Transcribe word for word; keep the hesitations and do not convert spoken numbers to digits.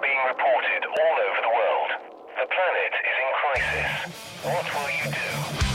being reported all over the world. The planet is in crisis. What will you do?